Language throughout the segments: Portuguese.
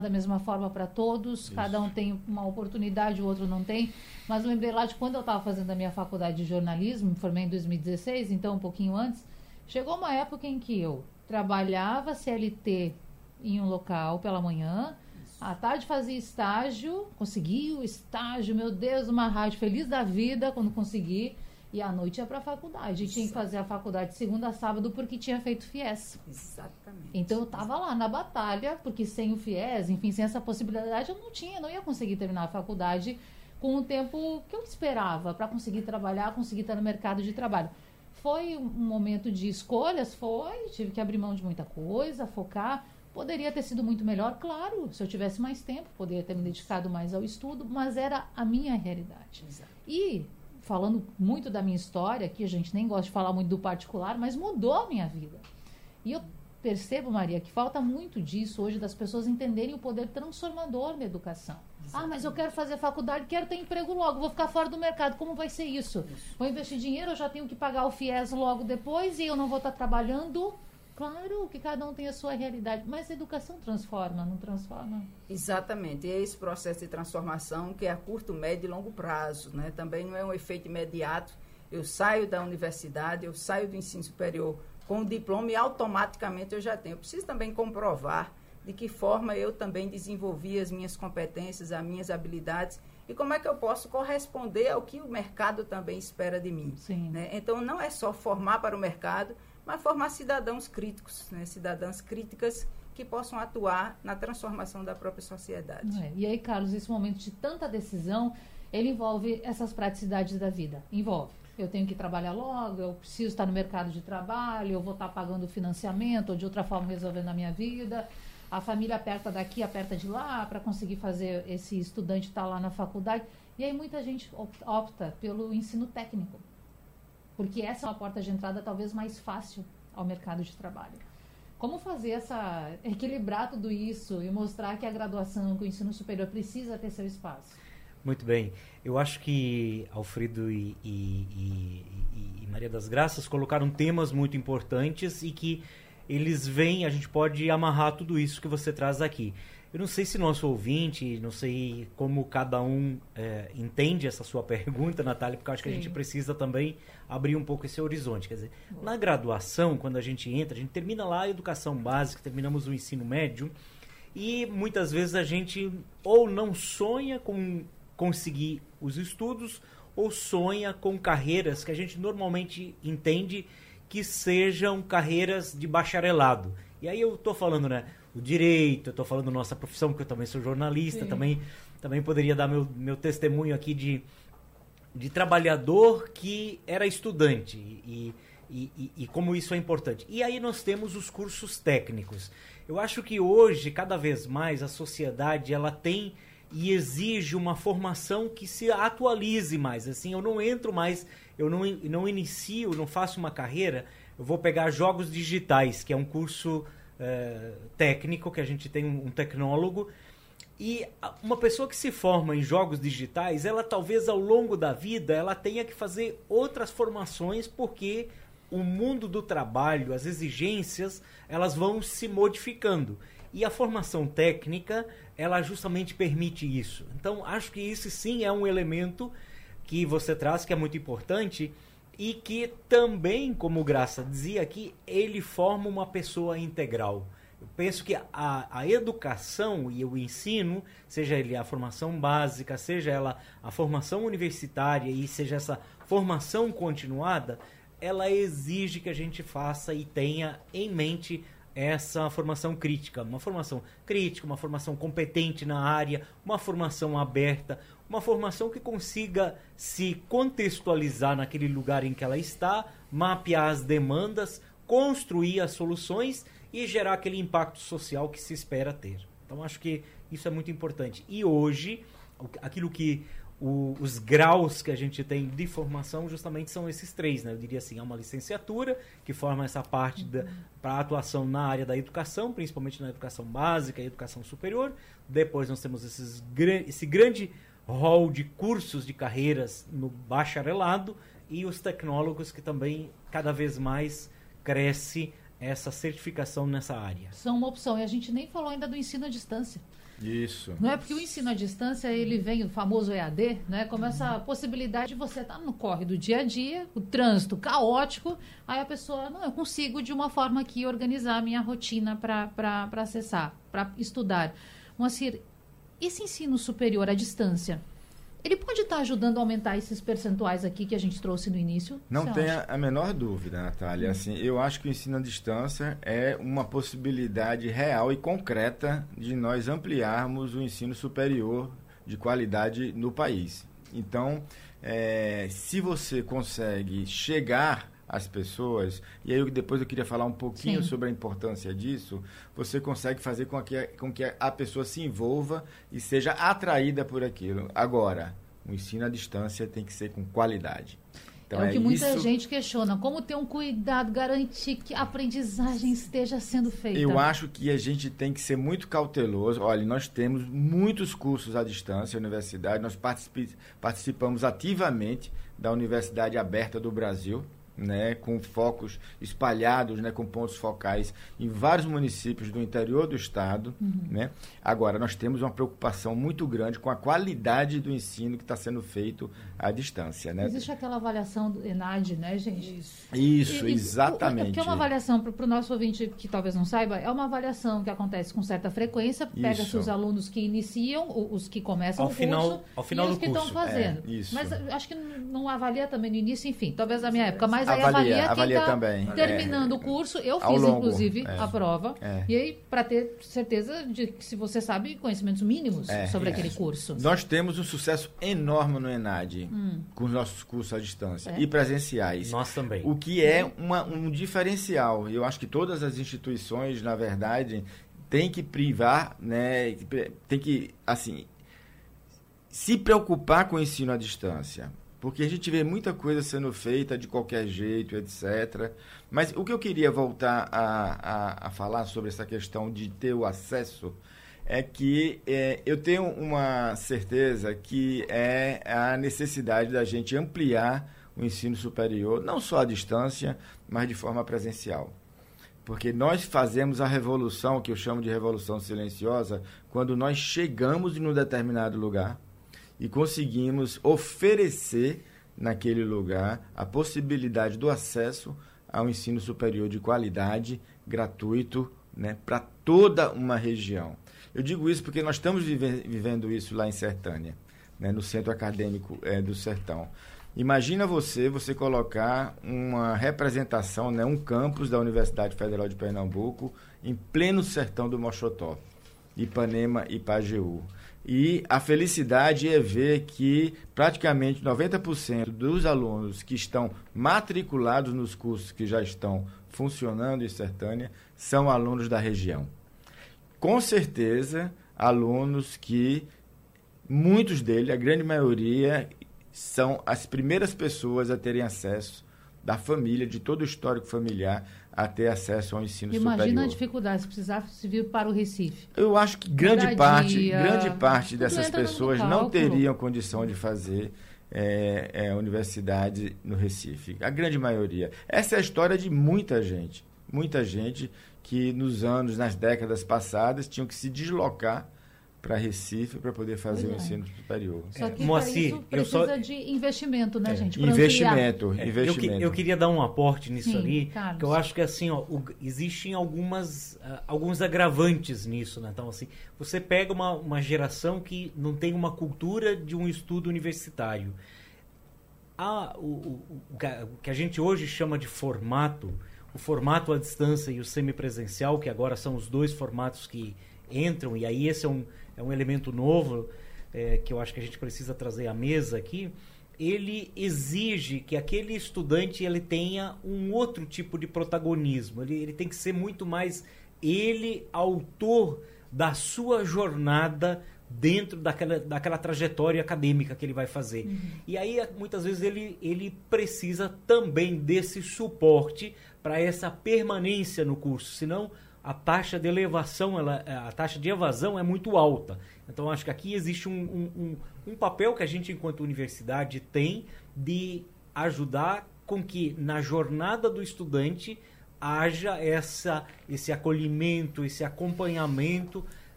da mesma forma para todos, Isso. cada um tem uma oportunidade, o outro não tem, mas lembrei lá de quando eu estava fazendo a minha faculdade de jornalismo, me formei em 2016, então um pouquinho antes, chegou uma época em que eu trabalhava CLT em um local pela manhã, à tarde fazia estágio, consegui o estágio, meu Deus, uma rádio, feliz da vida quando consegui, e à noite ia para a faculdade. E tinha que fazer a faculdade de segunda a sábado porque tinha feito FIES. Exatamente. Então eu estava lá na batalha, porque sem o FIES, enfim, sem essa possibilidade, eu não ia conseguir terminar a faculdade com o tempo que eu esperava para conseguir trabalhar, conseguir estar no mercado de trabalho. Foi um momento de escolhas, tive que abrir mão de muita coisa, focar. Poderia ter sido muito melhor, claro, se eu tivesse mais tempo, poderia ter me dedicado mais ao estudo, mas era a minha realidade. Exato. E, falando muito da minha história, que a gente nem gosta de falar muito do particular, mas mudou a minha vida. E eu percebo, Maria, que falta muito disso hoje, das pessoas entenderem o poder transformador da educação. Ah, mas eu quero fazer faculdade, quero ter emprego logo, vou ficar fora do mercado, como vai ser isso? Vou investir dinheiro, eu já tenho que pagar o FIES logo depois e eu não vou estar trabalhando. Claro que cada um tem a sua realidade, mas a educação transforma, não transforma? Exatamente, e é esse processo de transformação que é a curto, médio e longo prazo, né? Também não é um efeito imediato. Eu saio da universidade, eu saio do ensino superior com o diploma e automaticamente eu já tenho. Eu preciso também comprovar de que forma eu também desenvolvi as minhas competências, as minhas habilidades e como é que eu posso corresponder ao que o mercado também espera de mim. Sim. Né? Então, não é só formar para o mercado, mas formar cidadãos críticos, né? Cidadãs críticas que possam atuar na transformação da própria sociedade. E aí, Carlos, esse momento de tanta decisão, ele envolve essas praticidades da vida. Envolve. Eu tenho que trabalhar logo, eu preciso estar no mercado de trabalho, eu vou estar pagando financiamento ou de outra forma resolvendo a minha vida. A família aperta daqui, aperta de lá para conseguir fazer esse estudante estar lá na faculdade. E aí muita gente opta pelo ensino técnico. Porque essa é uma porta de entrada talvez mais fácil ao mercado de trabalho. Como fazer equilibrar tudo isso e mostrar que a graduação, que o ensino superior precisa ter seu espaço? Muito bem. Eu acho que Alfredo e Maria das Graças colocaram temas muito importantes e que eles vêm, a gente pode amarrar tudo isso que você traz aqui. Eu não sei se nosso ouvinte, não sei como cada um entende essa sua pergunta, Natália, porque eu acho que a gente precisa também abrir um pouco esse horizonte. Quer dizer, na graduação, quando a gente entra, a gente termina lá a educação básica, terminamos o ensino médio, e muitas vezes a gente ou não sonha com conseguir os estudos, ou sonha com carreiras que a gente normalmente entende que sejam carreiras de bacharelado. E aí eu estou falando, né, o direito, eu estou falando nossa profissão, porque eu também sou jornalista, também poderia dar meu testemunho aqui de trabalhador que era estudante e como isso é importante. E aí nós temos os cursos técnicos. Eu acho que hoje, cada vez mais, a sociedade ela tem e exige uma formação que se atualize mais. Assim, eu não entro mais, eu não inicio, não faço uma carreira, eu vou pegar jogos digitais, que é um curso técnico, que a gente tem um tecnólogo, e uma pessoa que se forma em jogos digitais, ela talvez ao longo da vida, ela tenha que fazer outras formações, porque o mundo do trabalho, as exigências, elas vão se modificando. E a formação técnica, ela justamente permite isso. Então, acho que isso sim é um elemento que você traz, que é muito importante, e que também, como Graça dizia aqui, ele forma uma pessoa integral. Eu penso que a educação e o ensino, seja ele a formação básica, seja ela a formação universitária e seja essa formação continuada, ela exige que a gente faça e tenha em mente essa formação crítica, uma formação competente na área, uma formação aberta, uma formação que consiga se contextualizar naquele lugar em que ela está, mapear as demandas, construir as soluções e gerar aquele impacto social que se espera ter. Então, acho que isso é muito importante. E hoje, aquilo que os graus que a gente tem de formação justamente são esses três, né? Eu diria assim, há uma licenciatura que forma essa parte para atuação na área da educação, principalmente na educação básica e educação superior. Depois nós temos esse grande rol de cursos de carreiras no bacharelado e os tecnólogos que também cada vez mais cresce essa certificação nessa área. São uma opção. E a gente nem falou ainda do ensino à distância. Isso. Não é porque o ensino à distância, ele vem, o famoso EAD, né? Como essa possibilidade de você estar no corre do dia a dia, o trânsito caótico, aí a pessoa, não, eu consigo de uma forma aqui organizar a minha rotina para acessar, para estudar. Moacir, esse ensino superior à distância, ele pode estar ajudando a aumentar esses percentuais aqui que a gente trouxe no início? Não tenha a menor dúvida, Natália. Assim, eu acho que o ensino à distância é uma possibilidade real e concreta de nós ampliarmos o ensino superior de qualidade no país. Então, se você consegue chegar às pessoas, e aí depois eu queria falar um pouquinho sobre a importância disso, você consegue fazer com que a pessoa se envolva e seja atraída por aquilo. Agora, o ensino à distância tem que ser com qualidade. Então, é o que muita gente questiona. Como ter um cuidado, garantir que a aprendizagem esteja sendo feita? Eu acho que a gente tem que ser muito cauteloso. Olha, nós temos muitos cursos à distância na universidade, nós participamos ativamente da Universidade Aberta do Brasil, né, com focos espalhados, né, com pontos focais em vários municípios do interior do estado. Né? Agora, nós temos uma preocupação muito grande com a qualidade do ensino que está sendo feito à distância. Né? Existe aquela avaliação do ENAD, né, gente? Isso, exatamente. Porque é uma avaliação, para o nosso ouvinte que talvez não saiba, é uma avaliação que acontece com certa frequência, pega-se os alunos que iniciam, os que começam ao final e os que estão fazendo. Mas acho que não avalia também no início, enfim, talvez na minha época, mas aí avalia quem está terminando o curso. Eu fiz, inclusive, a prova. E aí, para ter certeza de que se você sabe conhecimentos mínimos sobre aquele curso. Nós temos um sucesso enorme no ENAD, com os nossos cursos à distância e presenciais. Nós também. O que é um diferencial. Eu acho que todas as instituições, na verdade, têm que privar, né, tem que, assim, se preocupar com o ensino à distância. Porque a gente vê muita coisa sendo feita de qualquer jeito, etc. Mas o que eu queria voltar a falar sobre essa questão de ter o acesso é que eu tenho uma certeza que é a necessidade da gente ampliar o ensino superior, não só à distância, mas de forma presencial. Porque nós fazemos a revolução, que eu chamo de revolução silenciosa, quando nós chegamos em um determinado lugar e conseguimos oferecer naquele lugar a possibilidade do acesso ao ensino superior de qualidade, gratuito, né, para toda uma região. Eu digo isso porque nós estamos vivendo isso lá em Sertânia, né, no Centro Acadêmico do Sertão. Imagina você colocar uma representação, né, um campus da Universidade Federal de Pernambuco em pleno sertão do Moxotó, Ipanema e Pajeú. E a felicidade é ver que praticamente 90% dos alunos que estão matriculados nos cursos que já estão funcionando em Sertânia são alunos da região. Com certeza, alunos que, muitos deles, a grande maioria, são as primeiras pessoas a terem acesso da família, de todo o histórico familiar, a ter acesso ao ensino superior. Imagina a dificuldade se precisasse vir para o Recife. Eu acho que grande parte dessas pessoas não teriam condição de fazer universidade no Recife. A grande maioria. Essa é a história de muita gente que nas décadas passadas, tinham que se deslocar para Recife para poder fazer o ensino superior. Só que Moacir, isso precisa de investimento, né, gente? Investimento. Eu queria dar um aporte nisso ali, Carlos. Que eu acho que assim, existem alguns agravantes nisso, né? Então, assim, você pega uma geração que não tem uma cultura de um estudo universitário. O que a gente hoje chama de formato, o formato à distância e o semipresencial, que agora são os dois formatos que entram, e aí esse é um elemento novo que eu acho que a gente precisa trazer à mesa aqui. Ele exige que aquele estudante ele tenha um outro tipo de protagonismo. Ele tem que ser muito mais autor da sua jornada dentro daquela trajetória acadêmica que ele vai fazer. E aí, muitas vezes, ele precisa também desse suporte para essa permanência no curso, senão a taxa de elevação, a taxa de evasão é muito alta. Então, acho que aqui existe um papel que a gente, enquanto universidade, tem de ajudar com que, na jornada do estudante, haja esse acolhimento, esse acompanhamento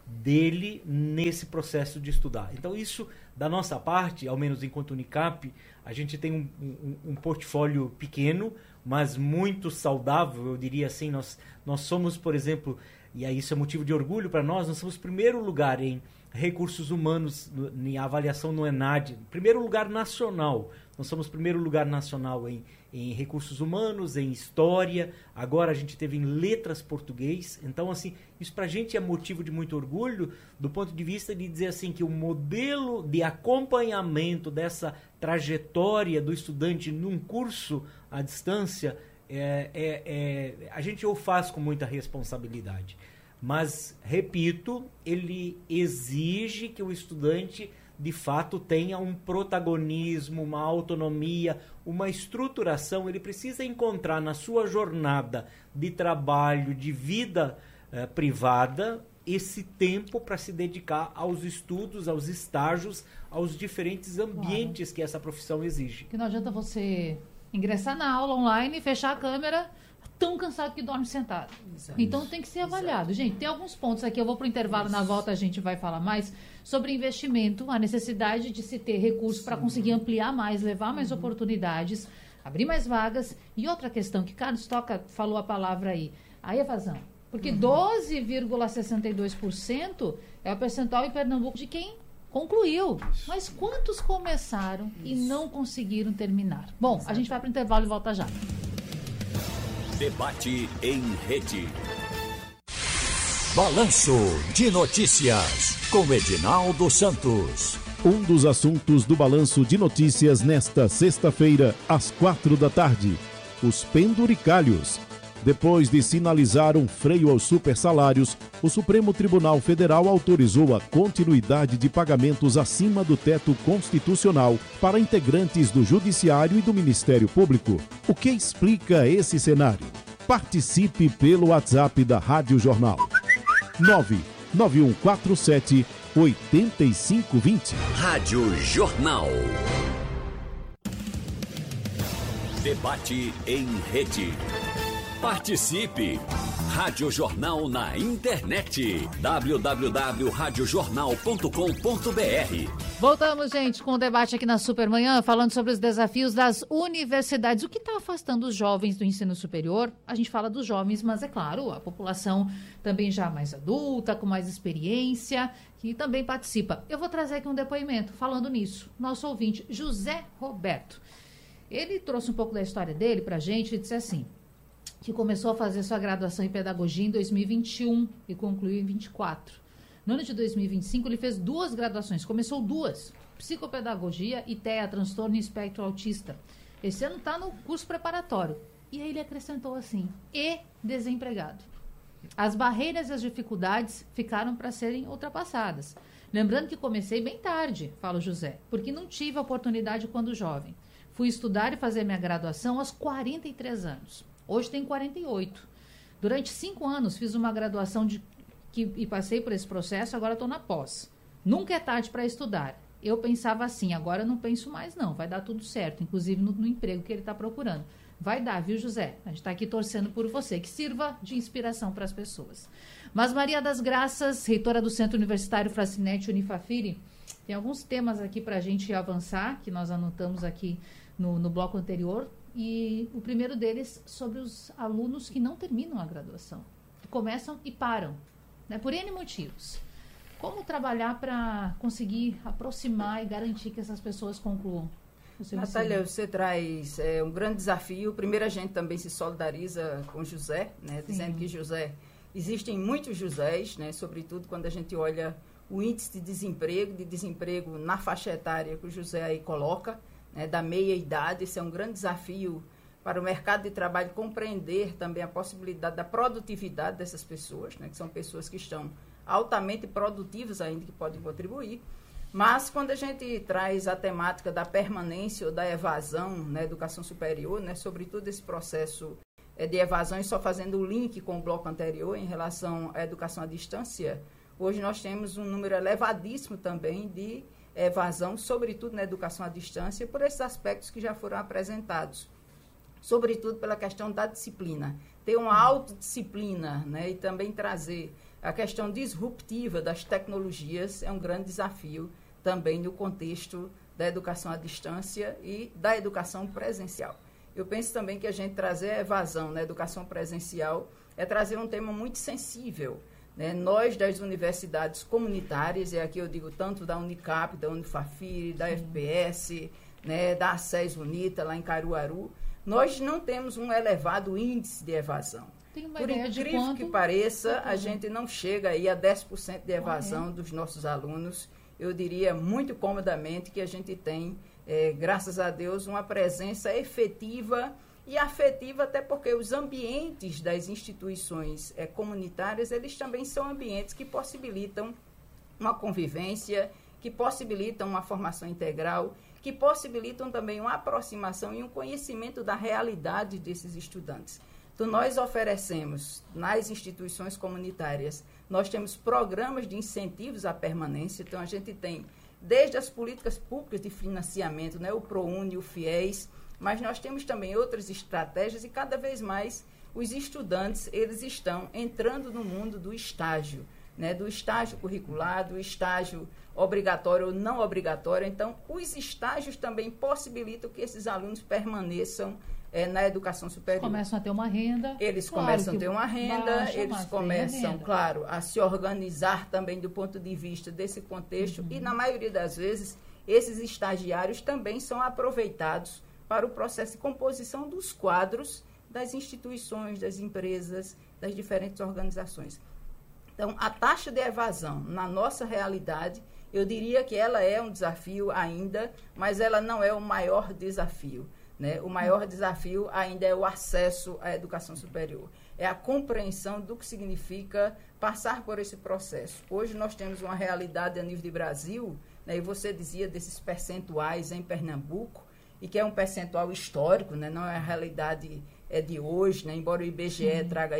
dele nesse processo de estudar. Então isso, da nossa parte, ao menos enquanto Unicap, a gente tem um portfólio pequeno, mas muito saudável, eu diria assim. Nós somos, por exemplo, e aí isso é motivo de orgulho para nós somos primeiro lugar em recursos humanos, em avaliação no ENAD, primeiro lugar nacional. Nós somos primeiro lugar nacional em recursos humanos, em história, agora a gente teve em letras português. Então, assim, isso para a gente é motivo de muito orgulho, do ponto de vista de dizer assim que o modelo de acompanhamento dessa trajetória do estudante num curso à distância, a gente o faz com muita responsabilidade. Mas, repito, ele exige que o estudante de fato tenha um protagonismo, uma autonomia, uma estruturação. Ele precisa encontrar na sua jornada de trabalho, de vida privada, esse tempo para se dedicar aos estudos, aos estágios, aos diferentes ambientes que essa profissão exige. Que não adianta você ingressar na aula online, fechar a câmera, tão cansado que dorme sentado. Exato. Então tem que ser avaliado. Gente, tem alguns pontos aqui, eu vou para o intervalo, na volta a gente vai falar mais sobre investimento, a necessidade de se ter recursos para conseguir ampliar mais, levar mais oportunidades, abrir mais vagas. E outra questão que Carlos Toca falou a palavra aí, a evasão. Porque 12,62% é o percentual em Pernambuco de quem concluiu. Mas quantos começaram e não conseguiram terminar? Bom, a gente vai para o intervalo e volta já. Debate em rede. Balanço de Notícias, com Edinaldo Santos. Um dos assuntos do Balanço de Notícias nesta sexta-feira, às 16h, os penduricalhos. Depois de sinalizar um freio aos supersalários, o Supremo Tribunal Federal autorizou a continuidade de pagamentos acima do teto constitucional para integrantes do Judiciário e do Ministério Público. O que explica esse cenário? Participe pelo WhatsApp da Rádio Jornal. 99147-8520. Rádio Jornal. Debate em rede. Participe! Rádio Jornal na internet. www.radiojornal.com.br. Voltamos, gente, com o debate aqui na Supermanhã, falando sobre os desafios das universidades. O que está afastando os jovens do ensino superior? A gente fala dos jovens, mas é claro, a população também já mais adulta, com mais experiência, que também participa. Eu vou trazer aqui um depoimento falando nisso. Nosso ouvinte, José Roberto. Ele trouxe um pouco da história dele para a gente e disse assim, que começou a fazer sua graduação em pedagogia em 2021 e concluiu em 24. No ano de 2025, ele fez 2 graduações, começou 2, psicopedagogia e TEA, transtorno e espectro autista. Esse ano está no curso preparatório. E aí ele acrescentou assim, e desempregado. As barreiras e as dificuldades ficaram para serem ultrapassadas. Lembrando que comecei bem tarde, fala o José, porque não tive a oportunidade quando jovem. Fui estudar e fazer minha graduação aos 43 anos. Hoje tenho 48. Durante 5 anos fiz uma graduação e passei por esse processo, agora estou na pós. Nunca é tarde para estudar. Eu pensava assim, agora eu não penso mais não, vai dar tudo certo, inclusive no emprego que ele está procurando. Vai dar, viu, José? A gente está aqui torcendo por você, que sirva de inspiração para as pessoas. Mas Maria das Graças, reitora do Centro Universitário Fracinete Unifafiri, tem alguns temas aqui para a gente avançar, que nós anotamos aqui no bloco anterior. E o primeiro deles sobre os alunos que não terminam a graduação, que começam e param, né, por N motivos. Como trabalhar para conseguir aproximar e garantir que essas pessoas concluam? Natália, você traz um grande desafio. Primeiro, a gente também se solidariza com José, né, dizendo que José, existem muitos Josés, né, sobretudo quando a gente olha o índice de desemprego na faixa etária que o José aí coloca, né, da meia-idade. Esse é um grande desafio para o mercado de trabalho compreender também a possibilidade da produtividade dessas pessoas, né, que são pessoas que estão altamente produtivas ainda, que podem contribuir. Mas quando a gente traz a temática da permanência ou da evasão na educação superior, né, sobretudo esse processo de evasão, e só fazendo o link com o bloco anterior em relação à educação à distância, hoje nós temos um número elevadíssimo também de evasão, sobretudo na educação à distância, por esses aspectos que já foram apresentados, sobretudo pela questão da disciplina. Ter uma autodisciplina, né, e também trazer a questão disruptiva das tecnologias é um grande desafio também no contexto da educação à distância e da educação presencial. Eu penso também que a gente trazer a evasão na educação presencial é trazer um tema muito sensível, né? Nós, das universidades comunitárias, e aqui eu digo tanto da Unicap, da Unifafir, da FPS, né, da ACES UNITA, lá em Caruaru, nós não temos um elevado índice de evasão. Por incrível que pareça, a gente não chega aí a 10% de evasão dos nossos alunos. Eu diria muito comodamente que a gente tem, graças a Deus, uma presença efetiva e afetiva, até porque os ambientes das instituições comunitárias, eles também são ambientes que possibilitam uma convivência, que possibilitam uma formação integral, que possibilitam também uma aproximação e um conhecimento da realidade desses estudantes. Então, nós oferecemos nas instituições comunitárias, nós temos programas de incentivos à permanência. Então, a gente tem desde as políticas públicas de financiamento, né, o ProUni, o FIES, mas nós temos também outras estratégias e cada vez mais os estudantes, eles estão entrando no mundo do estágio, né, do estágio curricular, do estágio obrigatório ou não obrigatório. Então, os estágios também possibilitam que esses alunos permaneçam na educação superior. Começam a ter uma renda. Eles começam a ter uma renda, eles começam, claro, a se organizar também do ponto de vista desse contexto e, na maioria das vezes, esses estagiários também são aproveitados para o processo de composição dos quadros das instituições, das empresas, das diferentes organizações. Então, a taxa de evasão, na nossa realidade, eu diria que ela é um desafio ainda, mas ela não é o maior desafio, né? O maior desafio ainda é o acesso à educação superior. É a compreensão do que significa passar por esse processo. Hoje nós temos uma realidade a nível de Brasil, né? E você dizia desses percentuais em Pernambuco, e que é um percentual histórico, né? Não é a realidade de hoje, né? Embora o IBGE traga aí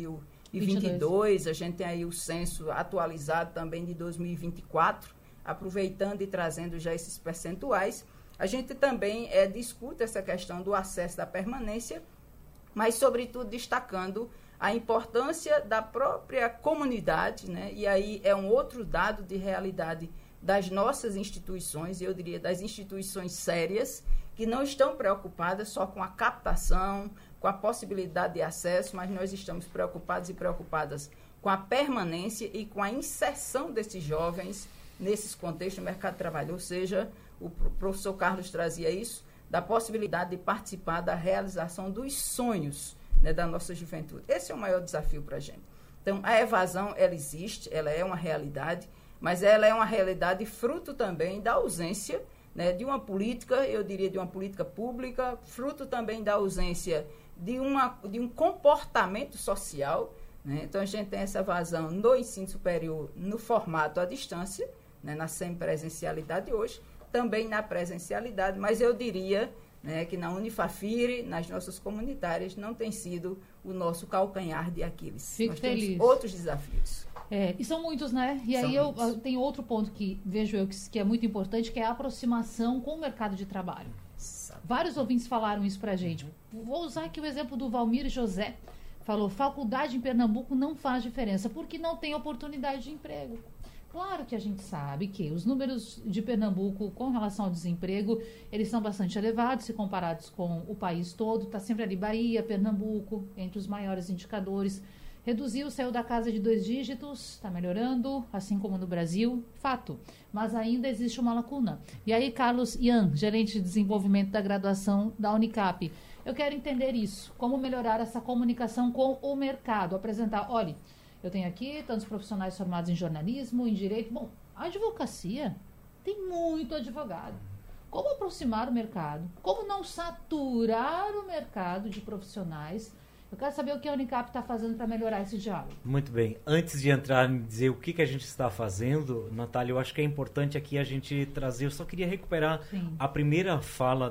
2022, a gente tem aí o censo atualizado também de 2024, aproveitando e trazendo já esses percentuais. A gente também discute essa questão do acesso da permanência, mas, sobretudo, destacando a importância da própria comunidade, né? E aí é um outro dado de realidade das nossas instituições, eu diria das instituições sérias, que não estão preocupadas só com a captação, com a possibilidade de acesso, mas nós estamos preocupados e preocupadas com a permanência e com a inserção desses jovens nesses contextos do mercado de trabalho, ou seja, o professor Carlos trazia isso, da possibilidade de participar da realização dos sonhos, né, da nossa juventude. Esse é o maior desafio para a gente. Então, a evasão, ela existe, ela é uma realidade, mas ela é uma realidade fruto também da ausência, né, de uma política, eu diria de uma política pública, fruto também da ausência de um comportamento social, né? Então, a gente tem essa evasão no ensino superior, no formato à distância, né, na semipresencialidade hoje, também na presencialidade, mas eu diria, né, que na Unifafir, nas nossas comunitárias, não tem sido o nosso calcanhar de Aquiles. Fico Nós feliz. temos outros desafios. E são muitos, né? E aí eu tenho outro ponto que vejo eu que é muito importante, que é a aproximação com o mercado de trabalho. Vários ouvintes falaram isso pra gente. Vou usar aqui o exemplo do Valmir José. Falou, faculdade em Pernambuco não faz diferença, porque não tem oportunidade de emprego. Claro que a gente sabe que os números de Pernambuco com relação ao desemprego, eles são bastante elevados se comparados com o país todo. Está sempre ali Bahia, Pernambuco, entre os maiores indicadores. Reduziu, saiu da casa de 2 dígitos, está melhorando, assim como no Brasil, fato. Mas ainda existe uma lacuna. E aí, Carlos Ian, gerente de desenvolvimento da graduação da Unicap, eu quero entender isso, como melhorar essa comunicação com o mercado, apresentar, olha, eu tenho aqui tantos profissionais formados em jornalismo, em direito. Bom, a advocacia tem muito advogado. Como aproximar o mercado? Como não saturar o mercado de profissionais? Eu quero saber o que a Unicap está fazendo para melhorar esse diálogo. Muito bem. Antes de entrar em dizer o que a gente está fazendo, Natália, eu acho que é importante aqui a gente trazer, eu só queria recuperar a primeira fala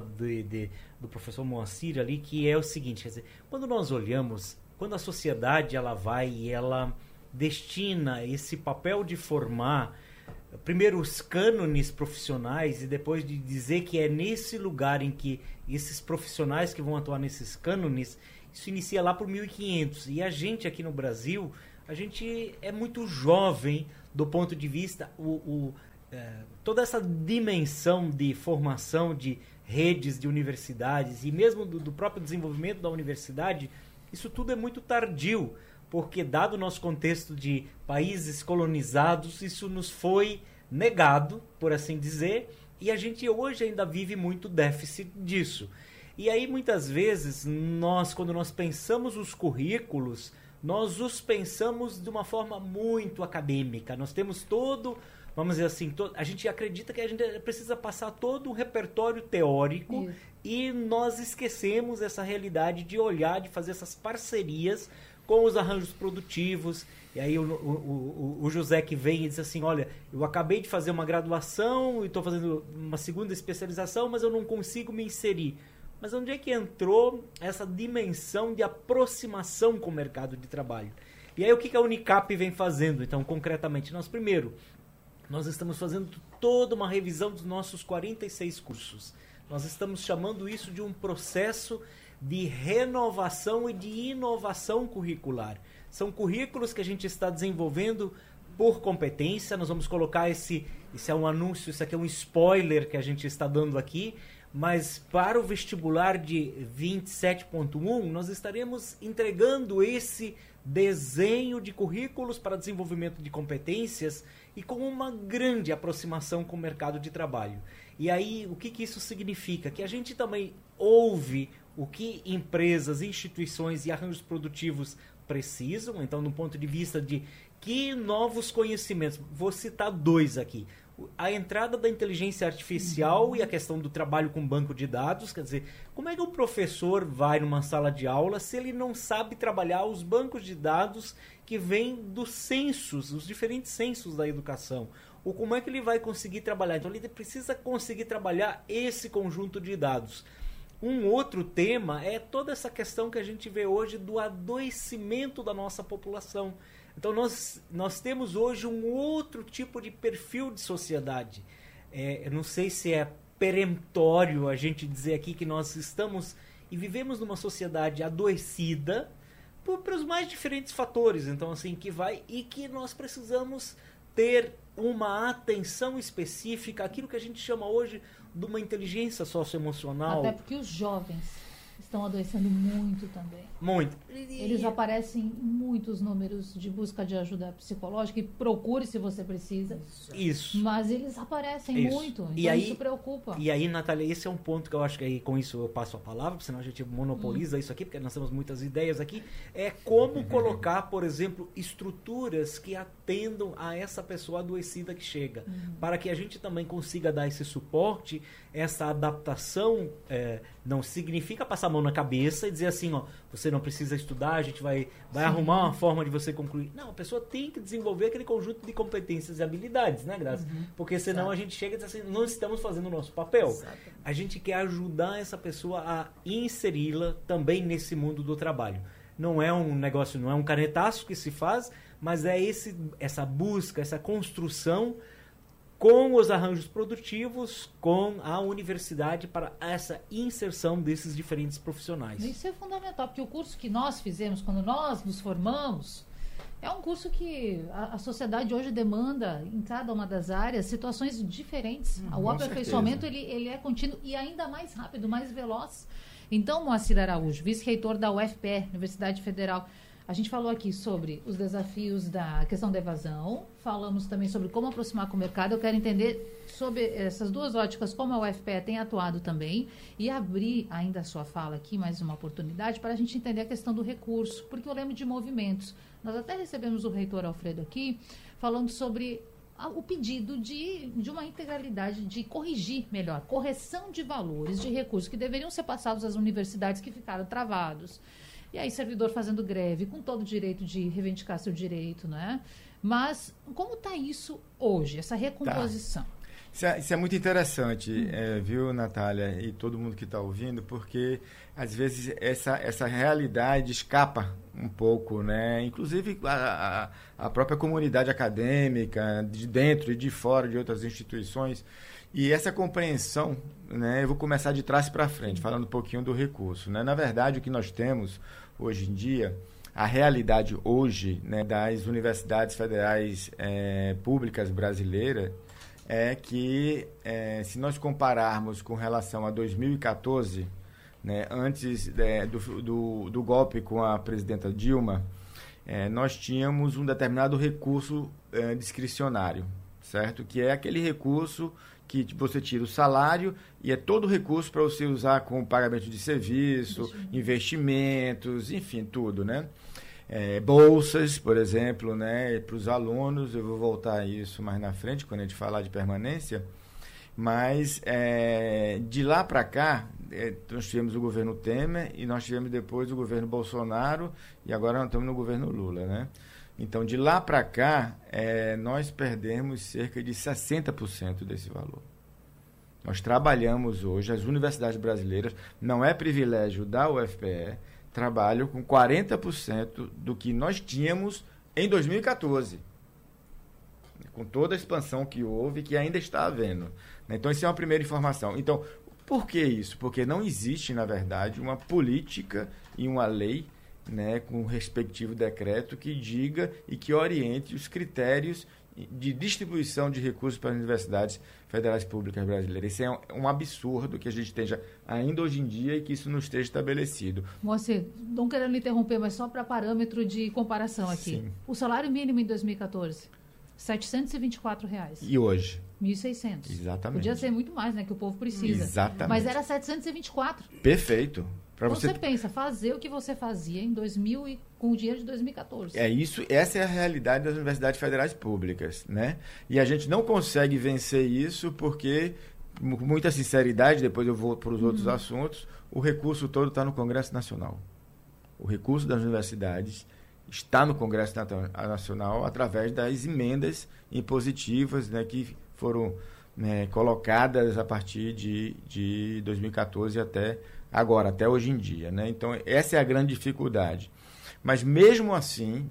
do professor Moacir ali, que é o seguinte, quer dizer, quando nós olhamos, quando a sociedade ela vai e ela destina esse papel de formar primeiro os cânones profissionais e depois de dizer que é nesse lugar em que esses profissionais que vão atuar nesses cânones, isso inicia lá por 1500. E a gente aqui no Brasil, a gente é muito jovem do ponto de vista, toda essa dimensão de formação de redes de universidades e mesmo do próprio desenvolvimento da universidade, isso tudo é muito tardio, porque dado o nosso contexto de países colonizados, isso nos foi negado, por assim dizer, e a gente hoje ainda vive muito déficit disso. E aí, muitas vezes, quando nós pensamos os currículos, nós os pensamos de uma forma muito acadêmica. Nós temos vamos dizer assim, a gente acredita que a gente precisa passar todo um repertório teórico e nós esquecemos essa realidade de olhar, de fazer essas parcerias com os arranjos produtivos. E aí o José que vem e diz assim, olha, eu acabei de fazer uma graduação e estou fazendo uma segunda especialização, mas eu não consigo me inserir. Mas onde é que entrou essa dimensão de aproximação com o mercado de trabalho? E aí o que a Unicap vem fazendo, então, concretamente? Nós estamos fazendo toda uma revisão dos nossos 46 cursos. Nós estamos chamando isso de um processo de renovação e de inovação curricular. São currículos que a gente está desenvolvendo por competência. Nós vamos colocar esse é um anúncio, isso aqui é um spoiler que a gente está dando aqui, mas para o vestibular de 27.1, nós estaremos entregando esse desenho de currículos para desenvolvimento de competências e com uma grande aproximação com o mercado de trabalho. E aí, o que isso significa? Que a gente também ouve o que empresas, instituições e arranjos produtivos precisam, então, do ponto de vista de que novos conhecimentos, vou citar 2 aqui. A entrada da inteligência artificial e a questão do trabalho com banco de dados, quer dizer, como é que o professor vai numa sala de aula se ele não sabe trabalhar os bancos de dados que vêm dos censos, os diferentes censos da educação? Ou como é que ele vai conseguir trabalhar? Então ele precisa conseguir trabalhar esse conjunto de dados. Um outro tema é toda essa questão que a gente vê hoje do adoecimento da nossa população. Então nós temos hoje um outro tipo de perfil de sociedade. Eu não sei se é peremptório a gente dizer aqui que nós estamos e vivemos numa sociedade adoecida por os mais diferentes fatores. Então, assim, que nós precisamos ter uma atenção específica, aquilo que a gente chama hoje de uma inteligência socioemocional. Até porque os jovens estão adoecendo muito também. Muito. Eles aparecem em muitos números de busca de ajuda psicológica e procure se você precisa. Isso. Mas eles aparecem muito, então e aí, isso preocupa. E aí, Natália, esse é um ponto que eu acho que aí, com isso eu passo a palavra, porque senão a gente monopoliza isso aqui, porque nós temos muitas ideias aqui, é como colocar, por exemplo, estruturas que atendam a essa pessoa adoecida que chega, para que a gente também consiga dar esse suporte, essa adaptação. Não significa passar a mão na cabeça e dizer assim, ó, você não precisa estudar, a gente vai arrumar uma forma de você concluir. Não, a pessoa tem que desenvolver aquele conjunto de competências e habilidades, né, Graça? Porque senão a gente chega e diz assim, não estamos fazendo o nosso papel. Exatamente. A gente quer ajudar essa pessoa a inserir-la também nesse mundo do trabalho. Não é um negócio, não é um canetaço que se faz, mas é essa busca, essa construção com os arranjos produtivos, com a universidade para essa inserção desses diferentes profissionais. Isso é fundamental, porque o curso que nós fizemos, quando nós nos formamos, é um curso que a sociedade hoje demanda, em cada uma das áreas, situações diferentes. O aperfeiçoamento ele é contínuo e ainda mais rápido, mais veloz. Então, Moacir Araújo, vice-reitor da UFPE, Universidade Federal, a gente falou aqui sobre os desafios da questão da evasão, falamos também sobre como aproximar com o mercado. Eu quero entender sobre essas 2 óticas, como a UFPE tem atuado também, e abrir ainda a sua fala aqui, mais uma oportunidade, para a gente entender a questão do recurso, porque eu lembro de movimentos. Nós até recebemos o reitor Alfredo aqui, falando sobre o pedido de uma integralidade, de corrigir melhor, correção de valores, de recursos que deveriam ser passados às universidades que ficaram travados. E aí, servidor fazendo greve, com todo o direito de reivindicar seu direito, né? Mas como está isso hoje, essa recomposição? Isso é muito interessante, viu, Natália, e todo mundo que está ouvindo, porque, às vezes, essa realidade escapa um pouco, né? Inclusive, a própria comunidade acadêmica, de dentro e de fora de outras instituições. E essa compreensão, né, eu vou começar de trás para frente, falando um pouquinho do recurso, né? Na verdade, o que nós temos hoje em dia a realidade hoje, né, das universidades federais públicas brasileiras é que, se nós compararmos com relação a 2014, né, antes do golpe com a presidenta Dilma, nós tínhamos um determinado recurso discricionário, certo? Que é aquele recurso que você tira o salário e é todo recurso para você usar com pagamento de serviço, investimentos, enfim, tudo, né? Bolsas, por exemplo, né, para os alunos, eu vou voltar a isso mais na frente, quando a gente falar de permanência, mas de lá para cá, nós tivemos o governo Temer e nós tivemos depois o governo Bolsonaro e agora nós estamos no governo Lula, né? Então, de lá para cá, nós perdemos cerca de 60% desse valor. Nós trabalhamos hoje, as universidades brasileiras, não é privilégio da UFPE, trabalham com 40% do que nós tínhamos em 2014. Com toda a expansão que houve e que ainda está havendo. Então, isso é uma primeira informação. Então, por que isso? Porque não existe, na verdade, uma política e uma lei, né, com o respectivo decreto que diga e que oriente os critérios de distribuição de recursos para as universidades federais públicas brasileiras. Isso é um absurdo que a gente esteja ainda hoje em dia e que isso não esteja estabelecido. Moacir, não querendo interromper, mas só para parâmetro de comparação aqui. Sim. O salário mínimo em 2014, R$ 724. E hoje? 1.600. Exatamente. Podia ser muito mais, né, que o povo precisa. Exatamente. Mas era 724. Perfeito. Então você pensa, fazer o que você fazia em 2000 com o dinheiro de 2014. Essa é a realidade das universidades federais públicas, né? E a gente não consegue vencer isso porque, com muita sinceridade, depois eu vou para os outros assuntos, o recurso todo está no Congresso Nacional. O recurso das universidades está no Congresso Nacional através das emendas impositivas, né, que foram, né, colocadas a partir de 2014 até agora, até hoje em dia, né? Então, essa é a grande dificuldade. Mas mesmo assim,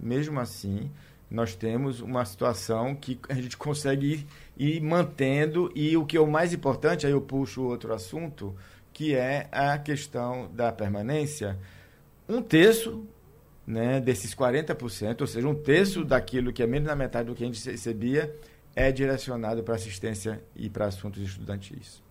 nós temos uma situação que a gente consegue ir mantendo, e o que é o mais importante, aí eu puxo outro assunto, que é a questão da permanência. 1/3, né, desses 40%, ou seja, 1/3 daquilo que é menos da metade do que a gente recebia, é direcionado para assistência e para assuntos estudantis.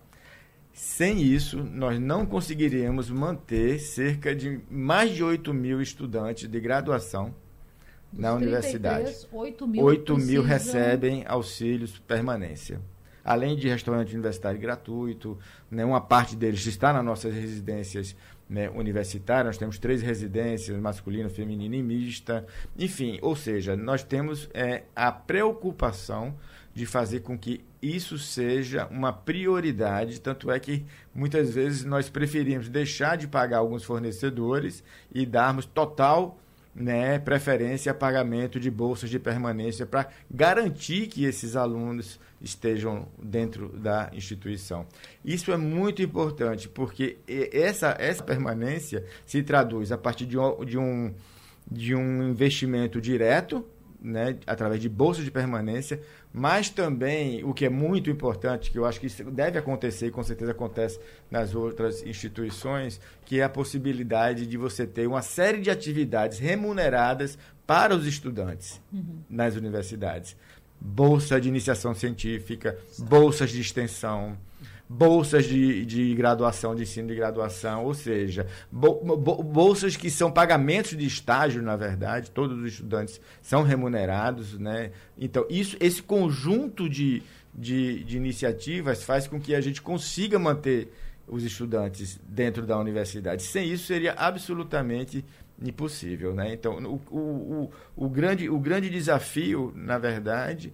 Sem isso, nós não conseguiríamos manter cerca de mais de 8 mil estudantes de graduação na universidade. 8 mil recebem auxílios permanência. Além de restaurante universitário gratuito, né, uma parte deles está nas nossas residências, né, universitárias. Nós temos 3 residências, masculina, feminina e mista. Enfim, ou seja, nós temos a preocupação de fazer com que isso seja uma prioridade, tanto é que muitas vezes nós preferimos deixar de pagar alguns fornecedores e darmos total, né, preferência a pagamento de bolsas de permanência para garantir que esses alunos estejam dentro da instituição. Isso é muito importante, porque essa permanência se traduz a partir de um investimento direto, né, através de bolsas de permanência, mas também, o que é muito importante, que eu acho que isso deve acontecer, e com certeza acontece nas outras instituições, que é a possibilidade de você ter uma série de atividades remuneradas para os estudantes nas universidades. Bolsa de iniciação científica, bolsas de extensão, bolsas de graduação, de ensino de graduação, ou seja, bolsas que são pagamentos de estágio, na verdade, todos os estudantes são remunerados, né? Então, esse conjunto de iniciativas faz com que a gente consiga manter os estudantes dentro da universidade. Sem isso, seria absolutamente impossível, né? Então, o grande desafio, na verdade,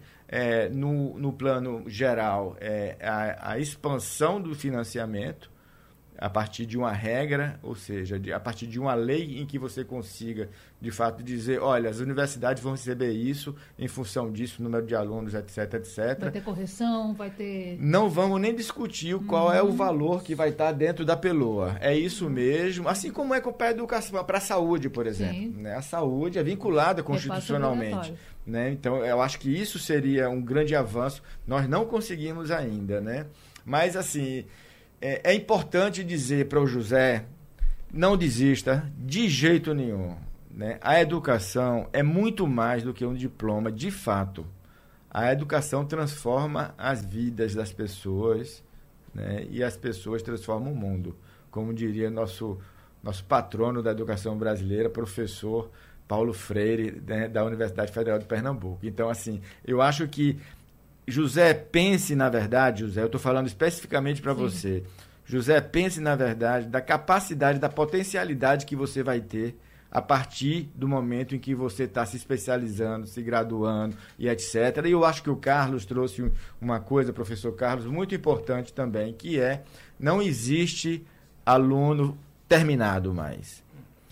no plano geral, é a expansão do financiamento a partir de uma regra, ou seja, a partir de uma lei em que você consiga, de fato, dizer, olha, as universidades vão receber isso em função disso, número de alunos, etc, etc. Vai ter correção, vai ter... Não vamos nem discutir qual é o valor que vai estar dentro da PELOA. É isso mesmo, assim como é com a educação, para a saúde, por exemplo. Né? A saúde é vinculada constitucionalmente. Né? Então, eu acho que isso seria um grande avanço. Nós não conseguimos ainda, né? Mas, assim... É importante dizer para o José, não desista de jeito nenhum. né? A educação é muito mais do que um diploma, de fato. A educação transforma as vidas das pessoas, né? E as pessoas transformam o mundo. Como diria nosso patrono da educação brasileira, professor Paulo Freire, né? Da Universidade Federal de Pernambuco. Então, assim, eu acho que, José, pense na verdade, José, eu estou falando especificamente para você. José, pense na verdade da capacidade, da potencialidade que você vai ter a partir do momento em que você está se especializando, se graduando e etc. E eu acho que o Carlos trouxe uma coisa, professor Carlos, muito importante também, que é, não existe aluno terminado mais.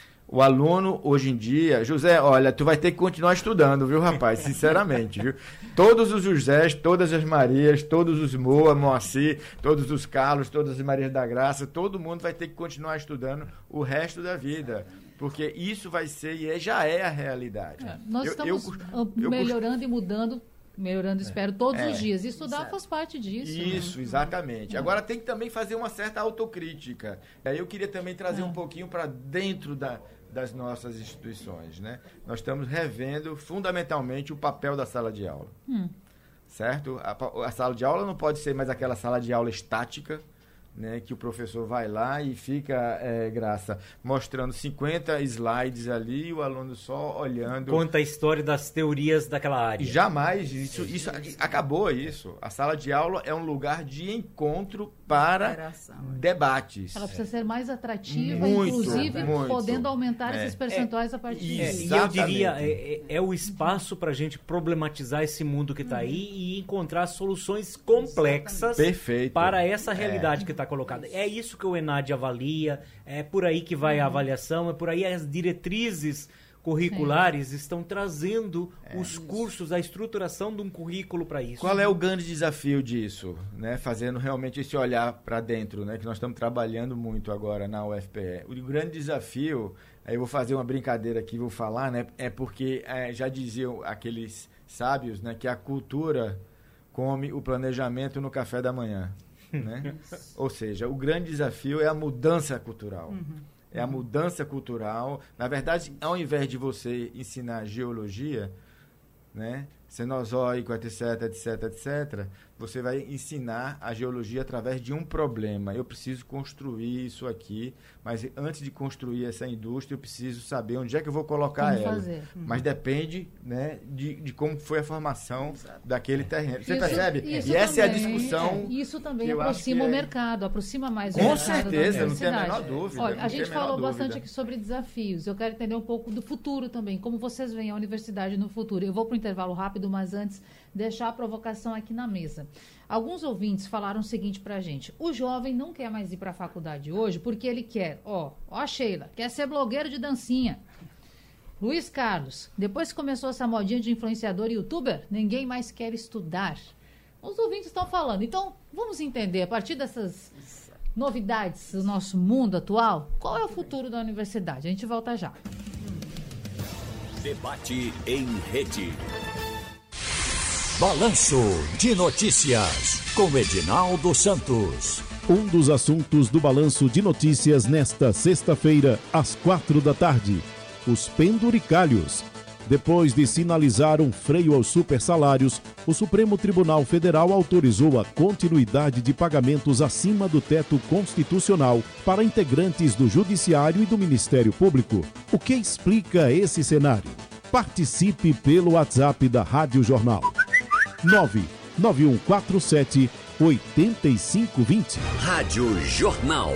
O aluno, hoje em dia... José, olha, tu vai ter que continuar estudando, viu, rapaz? Sinceramente, viu? Todos os Josés, todas as Marias, todos os Moacir, todos os Carlos, todas as Marias da Graça, todo mundo vai ter que continuar estudando o resto da vida. Porque isso vai ser, e já é a realidade. Nós estamos melhorando e mudando, espero, todos os dias. Estudar faz parte disso. Isso, né? Exatamente. Agora tem que também fazer uma certa autocrítica. Aí eu queria também trazer um pouquinho para dentro das nossas instituições, né? Nós estamos revendo fundamentalmente o papel da sala de aula. Certo? A sala de aula não pode ser mais aquela sala de aula estática, né, que o professor vai lá e fica, Graça, mostrando 50 slides ali e o aluno só olhando. Conta a história das teorias daquela área. Jamais, isso acabou isso. A sala de aula é um lugar de encontro para debates. Ela precisa ser mais atrativa, inclusive podendo aumentar esses percentuais a partir disso. E eu diria, é o espaço para a gente problematizar esse mundo que está aí e encontrar soluções complexas para essa realidade que está colocada. É isso que o ENAD avalia, é por aí que vai a avaliação, é por aí as diretrizes curriculares estão trazendo os cursos, a estruturação de um currículo para isso. Qual é o grande desafio disso? Né? Fazendo realmente esse olhar para dentro, né? Que nós estamos trabalhando muito agora na UFPE. O grande desafio, aí eu vou fazer uma brincadeira aqui, vou falar, né? É porque já diziam aqueles sábios, né, que a cultura come o planejamento no café da manhã. Né? Ou seja, o grande desafio é a mudança cultural. É a mudança cultural. Na verdade, ao invés de você ensinar geologia, né, cenozoico, etc, você vai ensinar a geologia através de um problema. Eu preciso construir isso aqui, mas antes de construir essa indústria, eu preciso saber onde é que eu vou colocar ela. Mas depende, né, de como foi a formação daquele terreno. Você percebe? E essa é a discussão. Isso também aproxima o mercado, aproxima mais o mercado. Com certeza, não tem a menor dúvida. Olha, a gente falou bastante aqui sobre desafios. Eu quero entender um pouco do futuro também, como vocês veem a universidade no futuro. Eu vou para o intervalo rápido, mas antes deixar a provocação aqui na mesa. Alguns ouvintes falaram o seguinte pra gente: o jovem não quer mais ir pra faculdade hoje porque ele quer, a Sheila, quer ser blogueiro de dancinha. Luiz Carlos, depois que começou essa modinha de influenciador e youtuber, ninguém mais quer estudar. Os ouvintes estão falando. Então, vamos entender, a partir dessas novidades do nosso mundo atual, qual é o futuro da universidade? A gente volta já. Debate em rede. Balanço de Notícias, com Edinaldo Santos. Um dos assuntos do Balanço de Notícias nesta sexta-feira, às 16h, os penduricalhos. Depois de sinalizar um freio aos supersalários, o Supremo Tribunal Federal autorizou a continuidade de pagamentos acima do teto constitucional para integrantes do Judiciário e do Ministério Público. O que explica esse cenário? Participe pelo WhatsApp da Rádio Jornal. 99147-8520. Rádio Jornal.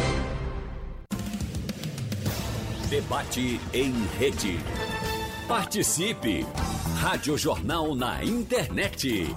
Debate em rede. Participe! Rádio Jornal na internet.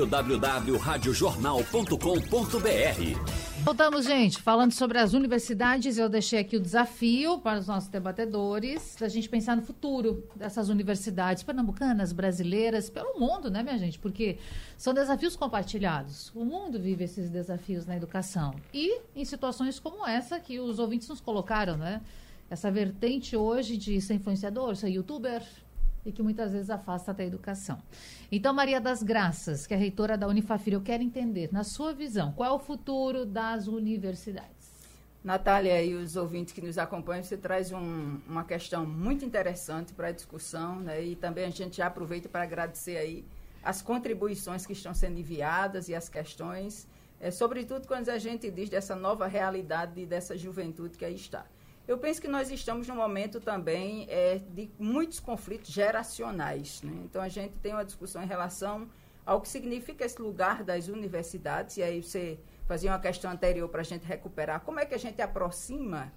www.radiojornal.com.br. Voltamos, gente, falando sobre as universidades. Eu deixei aqui o desafio para os nossos debatedores da gente pensar no futuro dessas universidades pernambucanas, brasileiras, pelo mundo, né, minha gente? Porque são desafios compartilhados. O mundo vive esses desafios na educação. E em situações como essa que os ouvintes nos colocaram, né? Essa vertente hoje de ser influenciador, ser youtuber, e que muitas vezes afasta da educação. Então, Maria das Graças, que é reitora da Unifafir, eu quero entender, na sua visão, qual é o futuro das universidades? Natália e os ouvintes que nos acompanham, você traz uma questão muito interessante para a discussão, né? E também a gente já aproveita para agradecer aí as contribuições que estão sendo enviadas e as questões, sobretudo quando a gente diz dessa nova realidade dessa juventude que aí está. Eu penso que nós estamos num momento também de muitos conflitos geracionais, né? Então, a gente tem uma discussão em relação ao que significa esse lugar das universidades, e aí você fazia uma questão anterior para a gente recuperar, como é que a gente aproxima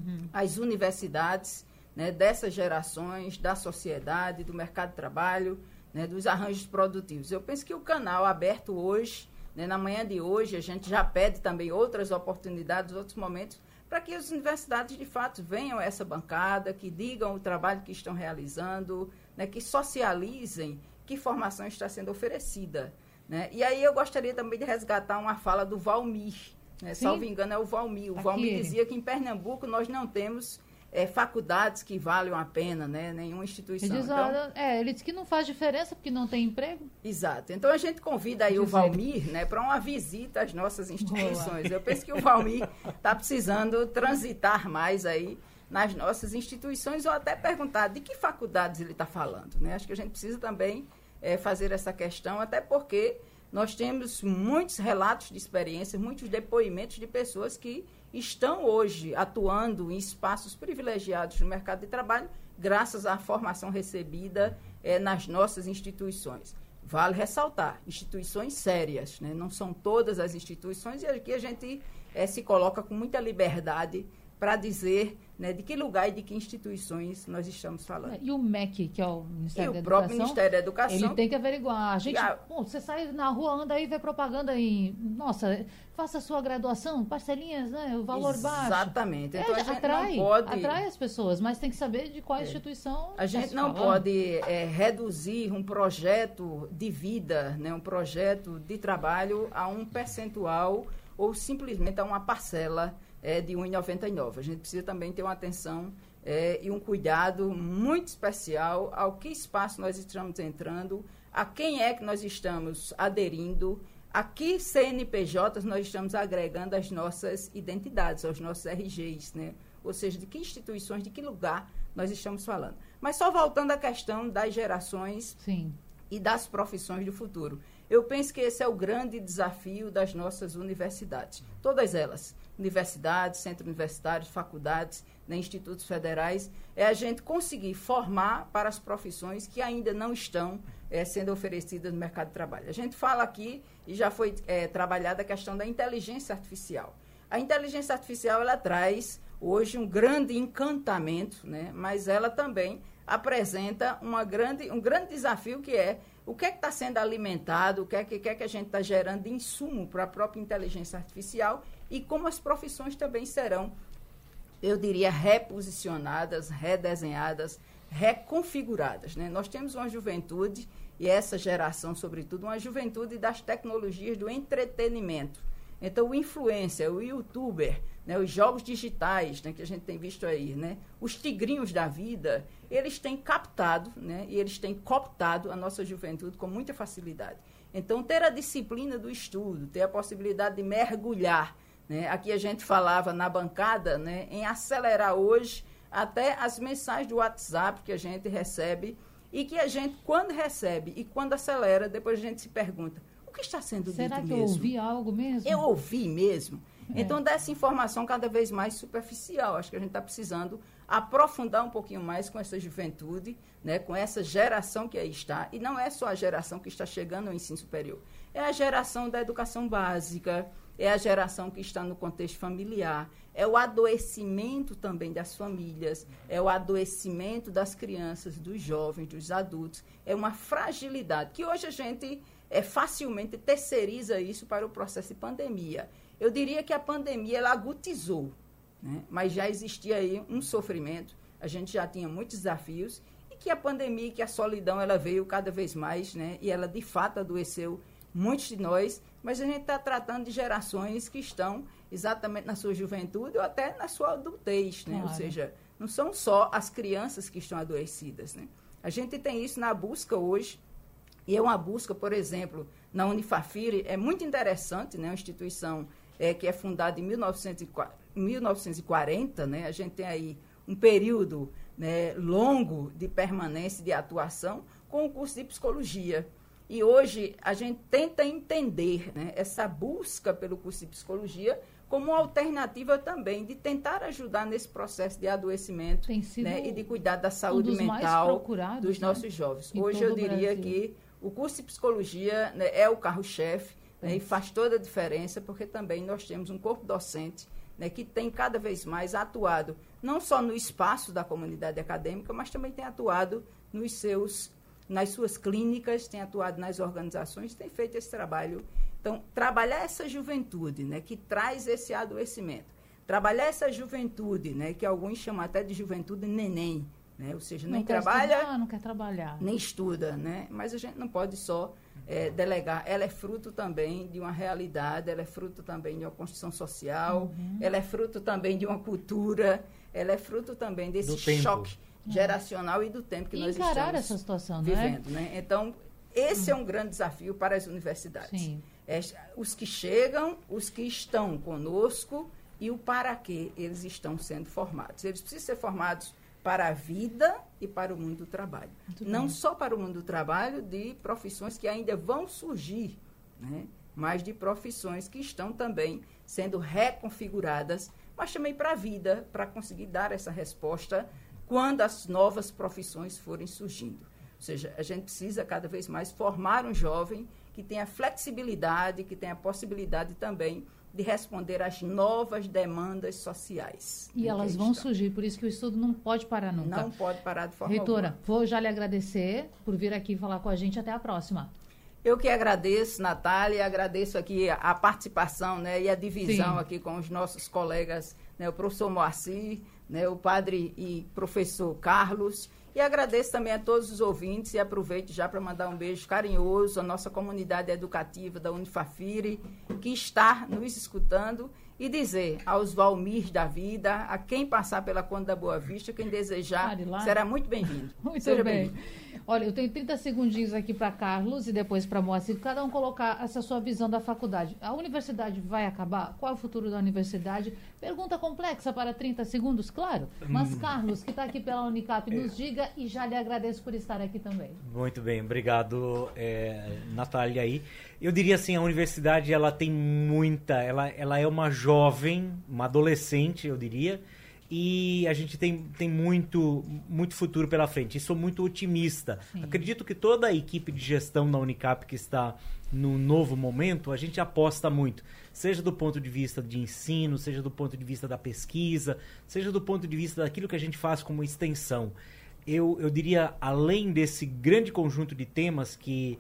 as universidades, né, dessas gerações, da sociedade, do mercado de trabalho, né, dos arranjos produtivos. Eu penso que o canal aberto hoje, né, na manhã de hoje, a gente já pede também outras oportunidades, outros momentos, para que as universidades, de fato, venham a essa bancada, que digam o trabalho que estão realizando, né, que socializem que formação está sendo oferecida, né? E aí eu gostaria também de resgatar uma fala do Valmir, né? Salvo engano, é o Valmir. O Valmir dizia que em Pernambuco nós não temos faculdades que valham a pena, né? Nenhuma instituição. Ele, diz, então, ele diz que não faz diferença porque não tem emprego. Exato. Então a gente convida aí o Valmir, né, para uma visita às nossas instituições. Boa. Eu penso que o Valmir está precisando transitar mais aí nas nossas instituições, ou até perguntar de que faculdades ele está falando, né? Acho que a gente precisa também fazer essa questão, até porque nós temos muitos relatos de experiência, muitos depoimentos de pessoas que estão hoje atuando em espaços privilegiados no mercado de trabalho, graças à formação recebida nas nossas instituições. Vale ressaltar, instituições sérias, né? Não são todas as instituições, e aqui a gente se coloca com muita liberdade para dizer, né, de que lugar e de que instituições nós estamos falando. E o MEC, que é o Ministério da Educação, o próprio Ministério da Educação, ele tem que averiguar. A gente, você sai na rua, anda aí, vê propaganda em... Nossa, faça a sua graduação, parcelinhas, né, o valor baixo. Exatamente. Então, a gente atrai as pessoas, mas tem que saber de qual instituição... A gente não pode reduzir um projeto de vida, né, um projeto de trabalho a um percentual ou simplesmente a uma parcela de R$ 1,99. A gente precisa também ter uma atenção e um cuidado muito especial ao que espaço nós estamos entrando, a quem é que nós estamos aderindo, a que CNPJs nós estamos agregando as nossas identidades, aos nossos RGs, né? Ou seja, de que instituições, de que lugar nós estamos falando. Mas só voltando à questão das gerações e das profissões do futuro. Eu penso que esse é o grande desafio das nossas universidades. Todas elas, universidades, centros universitários, faculdades, né, institutos federais, é a gente conseguir formar para as profissões que ainda não estão sendo oferecidas no mercado de trabalho. A gente fala aqui, e já foi trabalhada a questão da inteligência artificial. A inteligência artificial, ela traz hoje um grande encantamento, né, mas ela também apresenta um grande desafio, que é o que é que está sendo alimentado, o que é que a gente está gerando de insumo para a própria inteligência artificial, e como as profissões também serão, eu diria, reposicionadas, redesenhadas, reconfiguradas, né? Nós temos uma juventude, e essa geração, sobretudo, uma juventude das tecnologias do entretenimento. Então, o influencer, o youtuber, né, os jogos digitais, né, que a gente tem visto aí, né, os tigrinhos da vida, eles têm captado, né, e eles têm cooptado a nossa juventude com muita facilidade. Então, ter a disciplina do estudo, ter a possibilidade de mergulhar, né, aqui a gente falava na bancada, né, em acelerar hoje até as mensagens do WhatsApp que a gente recebe, e que a gente, quando recebe e quando acelera, depois a gente se pergunta, o que está sendo dito mesmo? Será que eu ouvi algo mesmo? Eu ouvi mesmo? Então, dessa informação cada vez mais superficial. Acho que a gente está precisando aprofundar um pouquinho mais com essa juventude, né, com essa geração que aí está. E não é só a geração que está chegando ao ensino superior. É a geração da educação básica, é a geração que está no contexto familiar, é o adoecimento também das famílias, é o adoecimento das crianças, dos jovens, dos adultos. É uma fragilidade que hoje a gente facilmente terceiriza isso para o processo de pandemia. Eu diria que a pandemia, ela agudizou, né? Mas já existia aí um sofrimento, a gente já tinha muitos desafios, e que a pandemia, que a solidão, ela veio cada vez mais, né? E ela, de fato, adoeceu muitos de nós, mas a gente está tratando de gerações que estão exatamente na sua juventude ou até na sua adultez, né? Claro. Ou seja, não são só as crianças que estão adoecidas, né? A gente tem isso na busca hoje, e é uma busca, por exemplo, na Unifafire, é muito interessante, né? Uma instituição que é fundada em 1904, 1940, né, a gente tem aí um período, né, longo de permanência, de atuação, com o curso de psicologia. E hoje a gente tenta entender, né, essa busca pelo curso de psicologia como uma alternativa também de tentar ajudar nesse processo de adoecimento, né, e de cuidar da saúde mental dos nossos jovens. Hoje eu diria que o curso de psicologia, né, é o carro-chefe, né, e faz toda a diferença, porque também nós temos um corpo docente, né, que tem cada vez mais atuado, não só no espaço da comunidade acadêmica, mas também tem atuado nas suas clínicas, tem atuado nas organizações, tem feito esse trabalho. Então, trabalhar essa juventude, né, que traz esse adoecimento, trabalhar essa juventude, né, que alguns chamam até de juventude neném, né, ou seja, nem trabalha, não quer trabalhar, nem estuda, né, mas a gente não pode só delegar. Ela é fruto também de uma realidade, ela é fruto também de uma construção social, ela é fruto também de uma cultura, ela é fruto também desse choque geracional e do tempo que nós estamos essa situação, vivendo, né? Então, esse é um grande desafio para as universidades. Sim. Os que chegam, os que estão conosco e o para que eles estão sendo formados. Eles precisam ser formados para a vida e para o mundo do trabalho. Não só para o mundo do trabalho, de profissões que ainda vão surgir, né? Mas de profissões que estão também sendo reconfiguradas, mas também para a vida, para conseguir dar essa resposta quando as novas profissões forem surgindo. Ou seja, a gente precisa cada vez mais formar um jovem que tenha flexibilidade, que tenha a possibilidade também de responder às novas demandas sociais. E elas vão surgir, por isso que o estudo não pode parar nunca. Não pode parar de forma Reitora, alguma. vou já lhe agradecer por vir aqui falar com a gente. Até a próxima. Eu que agradeço, Natália, agradeço aqui a participação, né, e a divisão Sim. aqui com os nossos colegas, né, o professor Moacir, né, o padre e professor Carlos, e agradeço também a todos os ouvintes e aproveito já para mandar um beijo carinhoso à nossa comunidade educativa da Unifafire, que está nos escutando, e dizer aos Valmir da vida, a quem passar pela Conde da Boa Vista, quem desejar, será muito bem-vindo. Muito bem. Olha, eu tenho 30 segundinhos aqui para Carlos e depois para Moacir, cada um colocar essa sua visão da faculdade. A universidade vai acabar? Qual é o futuro da universidade? Pergunta complexa para 30 segundos, claro. Mas Carlos, que está aqui pela Unicap, nos diga, e já lhe agradeço por estar aqui também. Muito bem, obrigado, Natália aí. Eu diria assim, a universidade ela tem ela é uma jovem, uma adolescente, eu diria, e a gente tem muito futuro pela frente. E sou muito otimista. Sim. Acredito que toda a equipe de gestão da Unicap que está no novo momento, a gente aposta muito. Seja do ponto de vista de ensino, seja do ponto de vista da pesquisa, seja do ponto de vista daquilo que a gente faz como extensão. Eu diria, além desse grande conjunto de temas que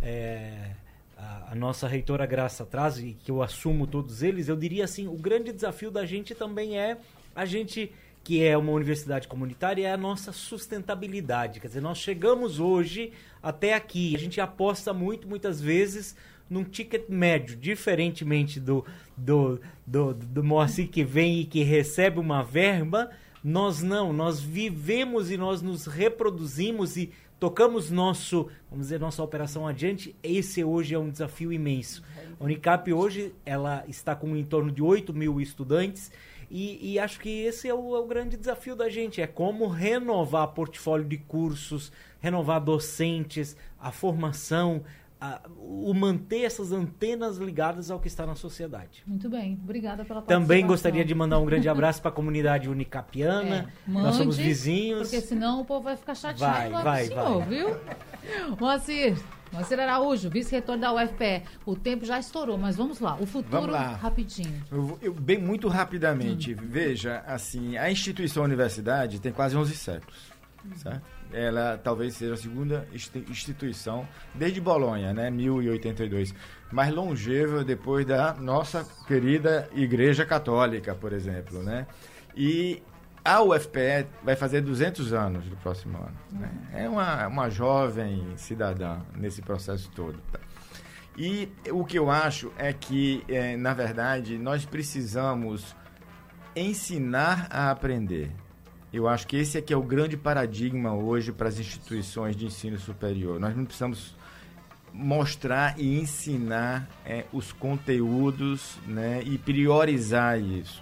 a nossa reitora Graça traz, e que eu assumo todos eles, eu diria assim, o grande desafio da gente também é a gente, que é uma universidade comunitária, é a nossa sustentabilidade. Quer dizer, nós chegamos hoje até aqui. A gente aposta muitas vezes num ticket médio, diferentemente do Moacir que vem e que recebe uma verba. Nós não, nós vivemos e nós nos reproduzimos e tocamos nossa operação adiante. Esse hoje é um desafio imenso. A Unicap hoje ela está com em torno de 8 mil estudantes. E acho que esse é o grande desafio da gente, é como renovar portfólio de cursos, renovar docentes, a formação, o manter essas antenas ligadas ao que está na sociedade. Muito bem, obrigada pela participação. Também gostaria de mandar um grande abraço para a comunidade unicapiana, nós somos vizinhos. Porque senão o povo vai ficar chateado vai. Viu? Moacir Araújo, vice-reitor da UFPE. O tempo já estourou, mas vamos lá. O futuro, rapidinho. Bem, muito rapidamente. Veja, assim, a instituição universidade tem quase 11 séculos, certo? Ela talvez seja a segunda instituição, desde Bolonha, né, 1082, mais longeva depois da nossa querida Igreja Católica, por exemplo, né? E a UFPE vai fazer 200 anos no próximo ano. Né? É uma jovem cidadã nesse processo todo. Tá? E o que eu acho é que, na verdade, nós precisamos ensinar a aprender. Eu acho que esse aqui é o grande paradigma hoje para as instituições de ensino superior. Nós não precisamos mostrar e ensinar os conteúdos, né, e priorizar isso.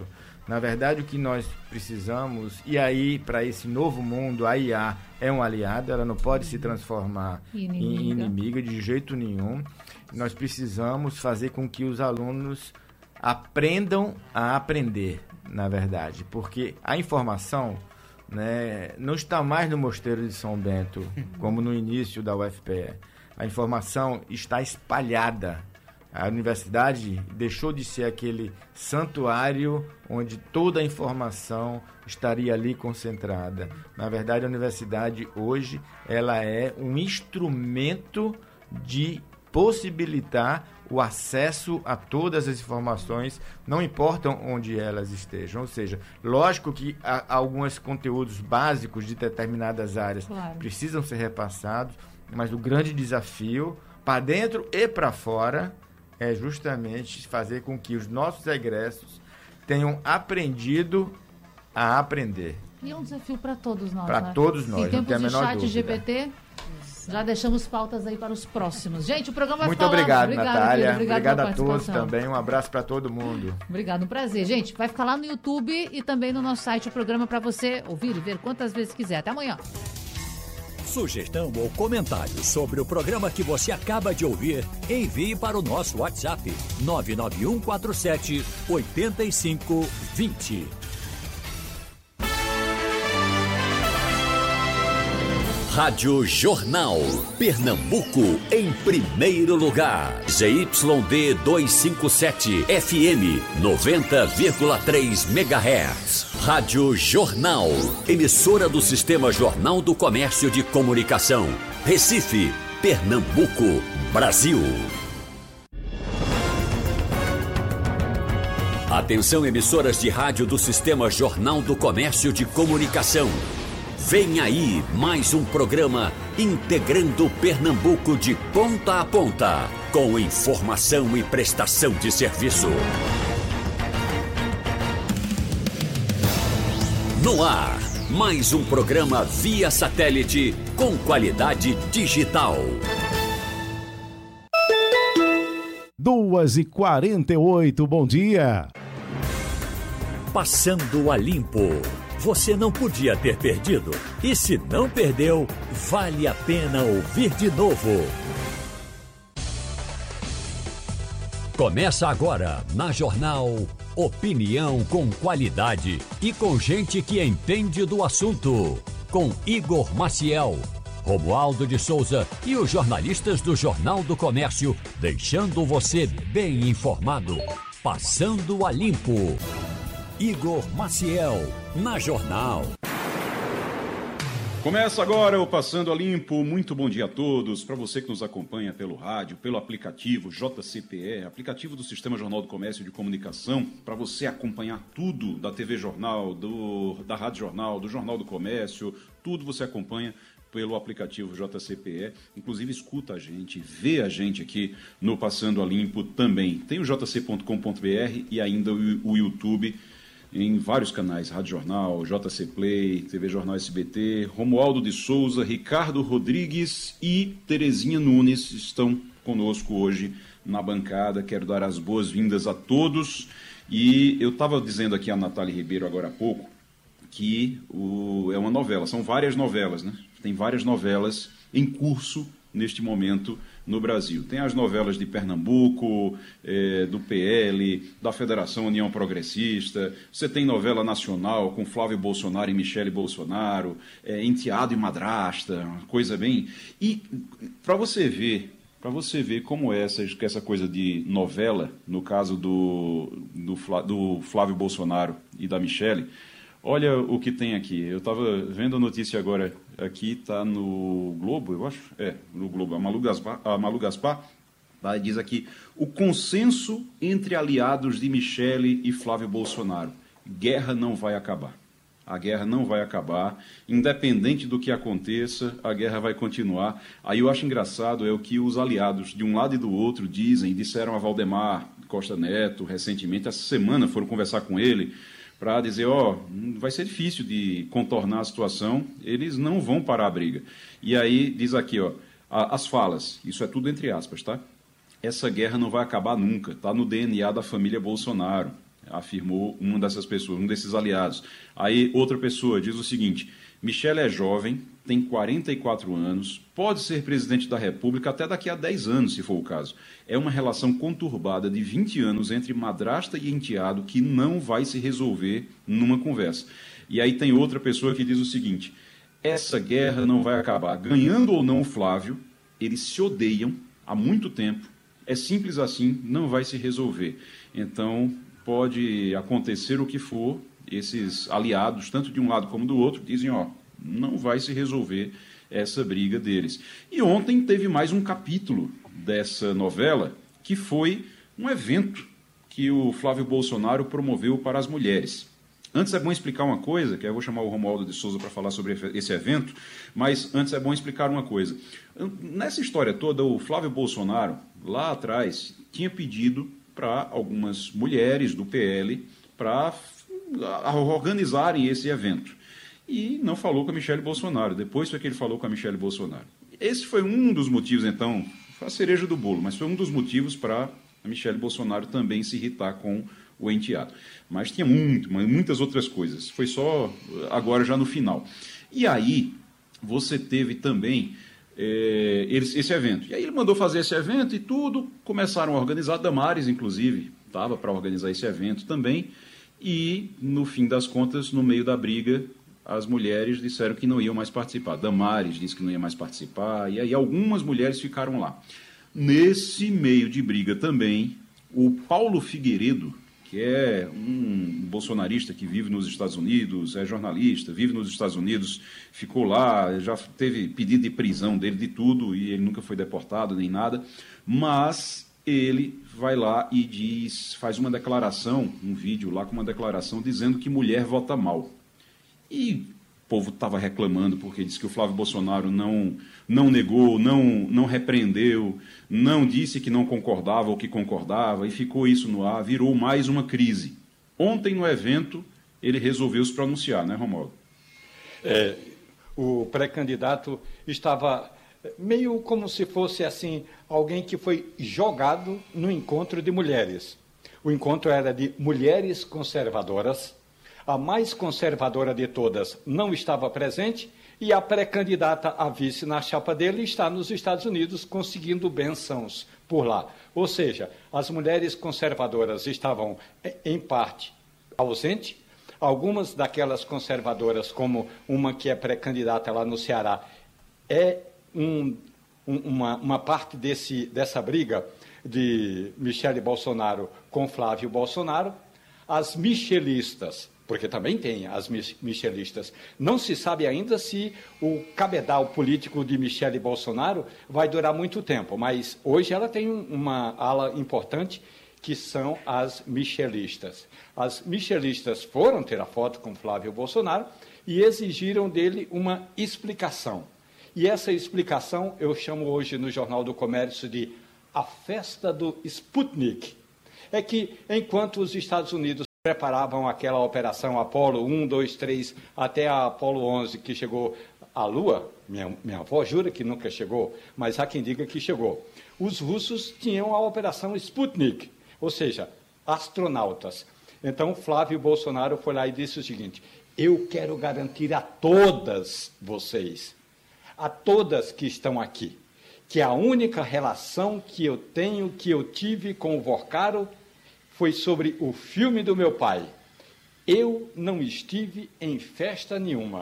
Na verdade, o que nós precisamos, e aí, para esse novo mundo, a IA é um aliado, ela não pode se transformar em inimiga de jeito nenhum. Nós precisamos fazer com que os alunos aprendam a aprender, na verdade, porque a informação, né, não está mais no Mosteiro de São Bento, como no início da UFPE. A informação está espalhada. A universidade deixou de ser aquele santuário onde toda a informação estaria ali concentrada. Na verdade, a universidade hoje ela é um instrumento de possibilitar o acesso a todas as informações, não importam onde elas estejam. Ou seja, lógico que alguns conteúdos básicos de determinadas áreas precisam ser repassados, mas o grande desafio, para dentro e para fora, é justamente fazer com que os nossos egressos tenham aprendido a aprender. E é um desafio para todos nós, Para todos nós, em tempos não tem a menor de chat dúvida. GPT, já deixamos pautas aí para os próximos. Gente, o programa vai Muito ficar obrigado, lá. Natália. Obrigado a todos participação. também. Um abraço para todo mundo. Obrigado, um prazer. Gente, vai ficar lá no YouTube e também no nosso site o programa para você ouvir e ver quantas vezes quiser. Até amanhã. Sugestão ou comentário sobre o programa que você acaba de ouvir, envie para o nosso WhatsApp 99147 8520. Rádio Jornal. Pernambuco em primeiro lugar. ZYD 257 FM 90,3 MHz. Rádio Jornal. Emissora do Sistema Jornal do Comércio de Comunicação. Recife, Pernambuco, Brasil. Atenção, emissoras de rádio do Sistema Jornal do Comércio de Comunicação. Vem aí mais um programa integrando Pernambuco de ponta a ponta, com informação e prestação de serviço. No ar, mais um programa via satélite com qualidade digital. 2h48, bom dia. Passando a limpo. Você não podia ter perdido. E se não perdeu, vale a pena ouvir de novo. Começa agora, na Jornal, opinião com qualidade e com gente que entende do assunto. Com Igor Maciel, Romualdo de Souza e os jornalistas do Jornal do Comércio, deixando você bem informado. Passando a limpo. Igor Maciel, na Jornal. Começa agora o Passando a Limpo. Muito bom dia a todos. Para você que nos acompanha pelo rádio, pelo aplicativo JCPE, aplicativo do Sistema Jornal do Comércio de Comunicação, para você acompanhar tudo da TV Jornal, da Rádio Jornal, do Jornal do Comércio, tudo você acompanha pelo aplicativo JCPE, inclusive escuta a gente, vê a gente aqui no Passando a Limpo também. Tem o jc.com.br e ainda o YouTube, em vários canais, Rádio Jornal, JC Play, TV Jornal SBT, Romualdo de Souza, Ricardo Rodrigues e Terezinha Nunes estão conosco hoje na bancada. Quero dar as boas-vindas a todos. E eu estava dizendo aqui a Natália Ribeiro agora há pouco que é uma novela, são várias novelas, né? Tem várias novelas em curso neste momento no Brasil. Tem as novelas de Pernambuco, do PL, da Federação União Progressista, você tem novela nacional com Flávio Bolsonaro e Michele Bolsonaro, Enteado e Madrasta, coisa bem... E para você ver como essa coisa de novela, no caso do Flávio Bolsonaro e da Michele, olha o que tem aqui. Eu estava vendo a notícia agora, aqui está no Globo, eu acho. No Globo. A Malu Gaspar diz aqui: o consenso entre aliados de Michele e Flávio Bolsonaro. Guerra não vai acabar. A guerra não vai acabar. Independente do que aconteça, a guerra vai continuar. Aí eu acho engraçado o que os aliados de um lado e do outro disseram a Valdemar Costa Neto recentemente. Essa semana foram conversar com ele para dizer, vai ser difícil de contornar a situação, eles não vão parar a briga. E aí diz aqui, as falas, isso é tudo entre aspas, tá? Essa guerra não vai acabar nunca, está no DNA da família Bolsonaro. afirmou uma dessas pessoas, um desses aliados. Aí outra pessoa diz o seguinte: Michele é jovem, tem 44 anos, pode ser presidente da República até daqui a 10 anos, se for o caso. É uma relação conturbada de 20 anos entre madrasta e enteado que não vai se resolver numa conversa. E aí tem outra pessoa que diz o seguinte: essa guerra não vai acabar. Ganhando ou não o Flávio, eles se odeiam há muito tempo. É simples assim, não vai se resolver. Então, pode acontecer o que for, esses aliados, tanto de um lado como do outro, dizem, não vai se resolver essa briga deles. E ontem teve mais um capítulo dessa novela, que foi um evento que o Flávio Bolsonaro promoveu para as mulheres. Antes é bom explicar uma coisa, que eu vou chamar o Romualdo de Souza para falar sobre esse evento, mas antes é bom explicar uma coisa. Nessa história toda, o Flávio Bolsonaro, lá atrás, tinha pedido para algumas mulheres do PL para organizarem esse evento. E não falou com a Michele Bolsonaro. Depois foi que ele falou com a Michele Bolsonaro. Esse foi um dos motivos, então, foi a cereja do bolo, mas foi um dos motivos para a Michele Bolsonaro também se irritar com o enteado. Mas tinha muitas outras coisas. Foi só agora, já no final. E aí, você teve também esse evento. E aí ele mandou fazer esse evento e tudo. Começaram a organizar. Damares, inclusive, estava para organizar esse evento também. E, no fim das contas, no meio da briga, as mulheres disseram que não iam mais participar. Damares disse que não ia mais participar. E aí algumas mulheres ficaram lá. Nesse meio de briga também, o Paulo Figueiredo, que é um bolsonarista que vive nos Estados Unidos, é jornalista, vive nos Estados Unidos, ficou lá, já teve pedido de prisão dele, de tudo, e ele nunca foi deportado nem nada, mas ele vai lá e faz uma declaração, um vídeo lá com uma declaração dizendo que mulher vota mal. E o povo estava reclamando porque disse que o Flávio Bolsonaro não negou, não repreendeu, não disse que não concordava ou que concordava, e ficou isso no ar, virou mais uma crise. Ontem, no evento, ele resolveu se pronunciar, né, Romualdo? O pré-candidato estava meio como se fosse assim, alguém que foi jogado no encontro de mulheres. O encontro era de mulheres conservadoras. A mais conservadora de todas não estava presente e a pré-candidata a vice na chapa dele está nos Estados Unidos conseguindo bênçãos por lá. Ou seja, as mulheres conservadoras estavam, em parte, ausentes. Algumas daquelas conservadoras, como uma que é pré-candidata lá no Ceará, é uma parte dessa briga de Michele Bolsonaro com Flávio Bolsonaro. As michelistas, porque também tem as michelistas. Não se sabe ainda se o cabedal político de Michele Bolsonaro vai durar muito tempo, mas hoje ela tem uma ala importante, que são as michelistas. As michelistas foram ter a foto com Flávio Bolsonaro e exigiram dele uma explicação. E essa explicação eu chamo hoje no Jornal do Comércio de a festa do Sputnik. É que, enquanto os Estados Unidos preparavam aquela operação Apolo 1, 2, 3, até a Apolo 11, que chegou à Lua, minha avó jura que nunca chegou, mas há quem diga que chegou. Os russos tinham a operação Sputnik, ou seja, astronautas. Então, Flávio Bolsonaro foi lá e disse o seguinte: eu quero garantir a todas vocês, a todas que estão aqui, que a única relação que eu tenho, que eu tive com o Vorcaro, foi sobre o filme do meu pai. Eu não estive em festa nenhuma.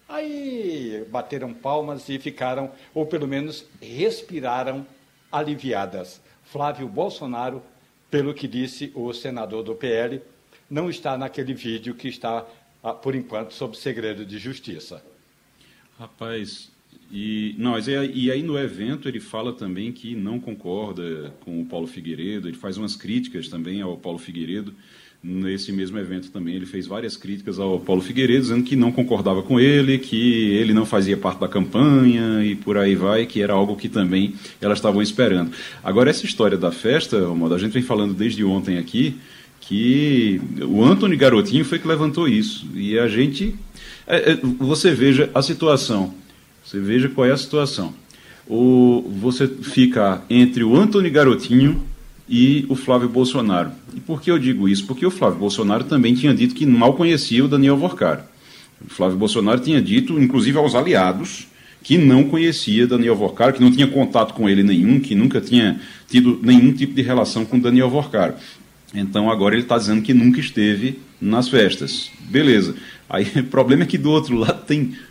Aí bateram palmas e ficaram, ou pelo menos respiraram aliviadas. Flávio Bolsonaro, pelo que disse o senador do PL, não está naquele vídeo que está, por enquanto, sob segredo de justiça. Rapaz, e aí no evento ele fala também que não concorda com o Paulo Figueiredo, ele faz umas críticas também ao Paulo Figueiredo. Nesse mesmo evento também ele fez várias críticas ao Paulo Figueiredo, dizendo que não concordava com ele, que ele não fazia parte da campanha e por aí vai, que era algo que também elas estavam esperando. Agora, essa história da festa, Romualdo, a gente vem falando desde ontem aqui, que o Antony Garotinho foi que levantou isso. E a gente... Você veja a situação. Você veja qual é a situação. Você fica entre o Antony Garotinho e o Flávio Bolsonaro. E por que eu digo isso? Porque o Flávio Bolsonaro também tinha dito que mal conhecia o Daniel Workar. O Flávio Bolsonaro tinha dito, inclusive aos aliados, que não conhecia Daniel Workar, que não tinha contato com ele nenhum, que nunca tinha tido nenhum tipo de relação com Daniel Workar. Então agora ele está dizendo que nunca esteve nas festas. Beleza. Aí o problema é que do outro lado tem